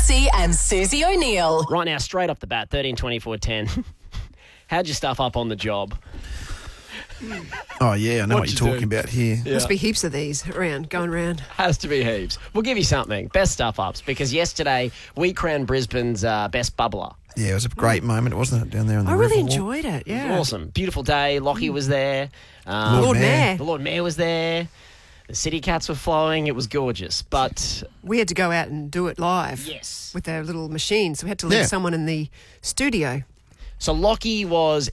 Mansey and Susie O'Neill. Right now, straight off the bat, 13, 24, 10. How'd you stuff up on the job? Oh, yeah, I know what What'd you're you talking do? about here. Must be heaps of these going around. Has to be heaps. We'll give you something. Best stuff-ups, because yesterday we crowned Brisbane's best bubbler. Yeah, it was a great moment, wasn't it, down there on the I really Riverwalk? enjoyed it, yeah. Awesome. Beautiful day. Lockie was there. Lord Mayor. The Lord Mayor was there. The City Cats were flowing. It was gorgeous. But We had to go out and do it live. Yes. With our little machines. So we had to leave Yeah. someone in the studio. so Lockie was